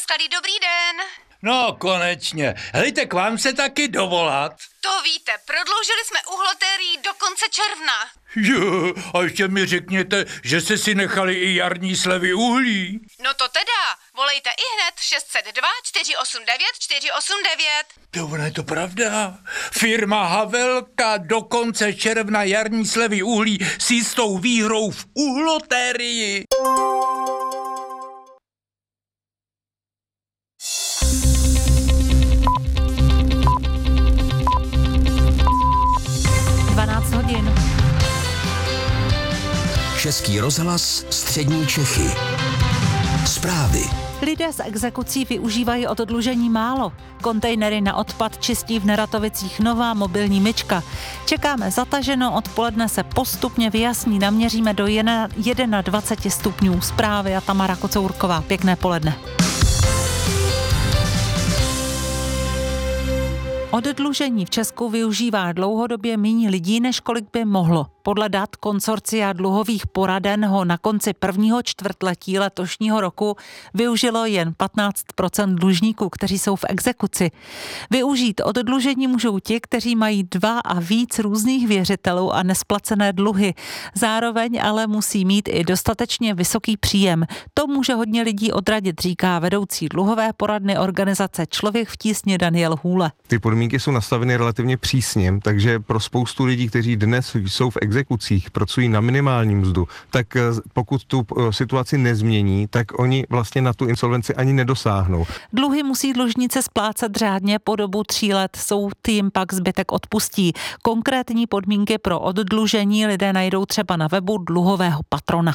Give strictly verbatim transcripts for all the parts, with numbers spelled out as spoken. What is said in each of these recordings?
Skladý, dobrý den. No, konečně. Helejte, k vám se taky dovolat? To víte, prodloužili jsme uhlotérii do konce června. Jo, a ještě mi řekněte, že jste si nechali i jarní slevy uhlí. No to teda, volejte i hned šest set dva čtyři osm devět čtyři osm devět. To ono je to pravda. Firma Havelka do konce června jarní slevy uhlí s jistou výhrou v uhlotérii. dvanáct hodin. Český rozhlas, střední Čechy. Zprávy. Lidé z exekucí využívají oddlužení málo. Kontejnery na odpad čistí v Neratovicích nová mobilní myčka. Čekáme zataženo, odpoledne se postupně vyjasní, naměříme do dvacet jedna stupňů. Zprávy a Tamara Kocourková. Pěkné poledne. Oddlužení v Česku využívá dlouhodobě méně lidí, než kolik by mohlo. Podle dat konsorcia dluhových poraden ho na konci prvního čtvrtletí letošního roku využilo jen patnáct procent dlužníků, kteří jsou v exekuci. Využít oddlužení můžou ti, kteří mají dva a víc různých věřitelů a nesplacené dluhy. Zároveň ale musí mít i dostatečně vysoký příjem. To může hodně lidí odradit, říká vedoucí dluhové poradny organizace Člověk v tísni Daniel Hůle. Ty podmínky jsou nastaveny relativně přísně, takže pro spoustu lidí, kteří dnes jsou v exekucích, pracují na minimální mzdu, tak pokud tu situaci nezmění, tak oni vlastně na tu insolvenci ani nedosáhnou. Dluhy musí dlužníci splácet řádně po dobu tří let, soud jim pak zbytek odpustí. Konkrétní podmínky pro oddlužení lidé najdou třeba na webu dluhového patrona.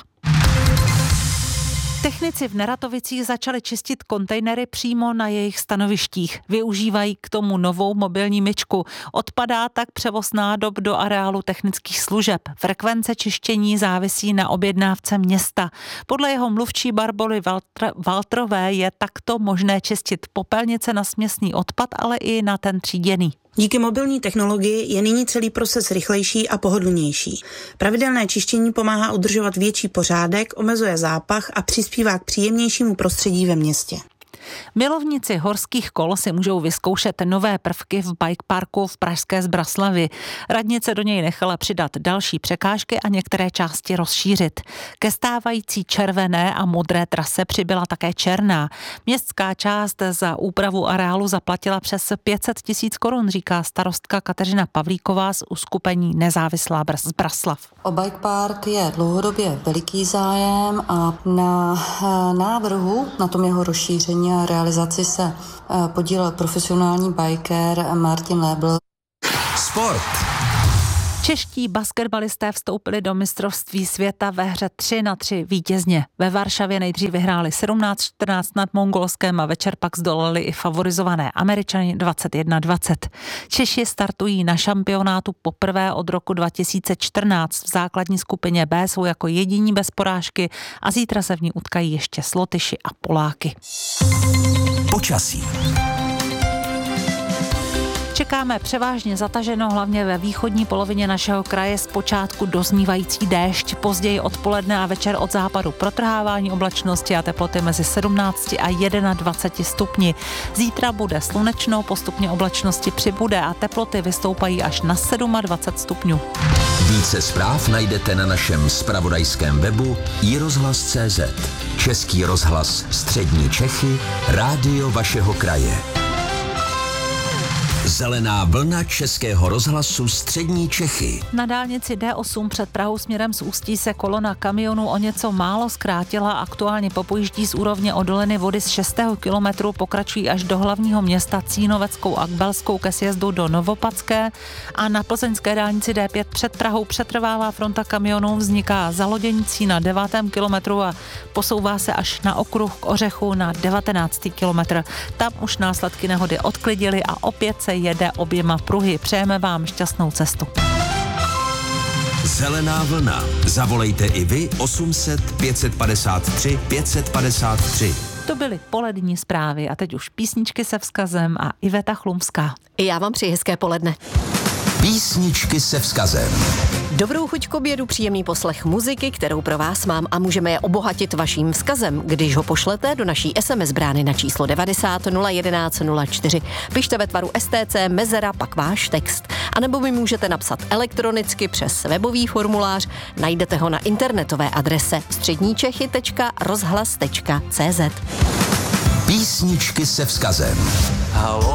Technici v Neratovicích začali čistit kontejnery přímo na jejich stanovištích. Využívají k tomu novou mobilní myčku. Odpadá tak převoz nádob do areálu technických služeb. Frekvence čištění závisí na objednávce města. Podle jeho mluvčí Barbory Valtrové je takto možné čistit popelnice na směsný odpad, ale i na ten tříděný. Díky mobilní technologii je nyní celý proces rychlejší a pohodlnější. Pravidelné čištění pomáhá udržovat větší pořádek, omezuje zápach a přispívá k příjemnějšímu prostředí ve městě. Milovníci horských kol si můžou vyzkoušet nové prvky v bike parku v pražské Zbraslavi. Radnice do něj nechala přidat další překážky a některé části rozšířit. Ke stávající červené a modré trase přibyla také černá. Městská část za úpravu areálu zaplatila přes pět set tisíc korun, říká starostka Kateřina Pavlíková z uskupení Nezávislá Zbraslav. O bike park je dlouhodobě veliký zájem a na návrhu, na tom jeho rozšíření a realizaci se podílel profesionální biker Martin Lebl. Sport. Čeští basketbalisté vstoupili do mistrovství světa ve hře tři na tři vítězně. Ve Varšavě nejdřív vyhráli sedmnáct čtrnáct nad Mongolskem a večer pak zdolali i favorizované Američany dvacet jedna dvacet. Češi startují na šampionátu poprvé od roku dva tisíce čtrnáct. V základní skupině B jsou jako jediní bez porážky a zítra se v ní utkají ještě s Lotyši a Poláky. Počasí. Čekáme převážně zataženo, hlavně ve východní polovině našeho kraje, zpočátku doznívající déšť, později odpoledne a večer od západu protrhávání oblačnosti a teploty mezi sedmnáct a dvacet jedna stupni. Zítra bude slunečno, postupně oblačnosti přibude a teploty vystoupají až na dvacet sedm stupňů. Více zpráv najdete na našem zpravodajském webu i rozhlas tečka cé zet. Český rozhlas střední Čechy, rádio vašeho kraje. Zelená vlna Českého rozhlasu střední Čechy. Na dálnici D osm před Prahou směrem z Ústí se kolona kamionů o něco málo zkrátila. Aktuálně popojíždí z úrovně odoliny vody z šestého kilometru, pokračují až do hlavního města Cínoveckou a Kbelskou ke sjezdu do Novopadské. A na plzeňské dálnici D pět před Prahou přetrvává fronta kamionů, vzniká za Loděnicí na devátém kilometru a posouvá se až na okruh k Ořechu na devatenáctý kilometr. Tam už následky nehody odklidily a opět se jede oběma pruhy. Přejeme vám šťastnou cestu. Zelená vlna. Zavolejte i vy osm set pět set padesát tři pět set padesát tři. To byly polední zprávy a teď už písničky se vzkazem a Iveta Chlumská. I já vám přeji hezké poledne. Písničky se vzkazem. Dobrou chuť k obědu, příjemný poslech muziky, kterou pro vás mám a můžeme je obohatit vaším vzkazem, když ho pošlete do naší es em es brány na číslo devadesát nula jedenáct nula čtyři. Pište ve tvaru es té cé mezera, pak váš text. A nebo mi můžete napsat elektronicky přes webový formulář. Najdete ho na internetové adrese středníčechy tečka rozhlas tečka cé zet. Písničky se vzkazem.